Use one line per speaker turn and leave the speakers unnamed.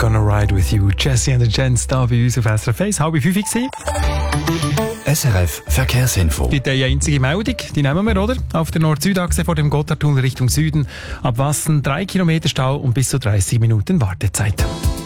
Gonna Ride With You. Jesse and the Gents da bei uns auf SRF 1. 4:30
SRF Verkehrsinfo.
Es gibt eine einzige Meldung, die nehmen wir, oder? Auf der Nord-Süd-Achse vor dem Gotthardtunnel Richtung Süden. Ab Wassen 3 Kilometer Stau und bis zu 30 Minuten Wartezeit.